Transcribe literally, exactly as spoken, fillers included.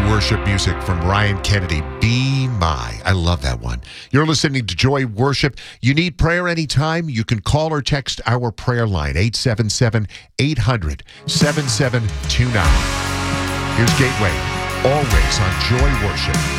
worship music from Ryan Kennedy, Be My. I love that one. You're listening to Joy Worship. You need prayer anytime? You can call or text our prayer line, eight seven seven, eight hundred, seven seven two nine. Here's Gateway, always on Joy Worship.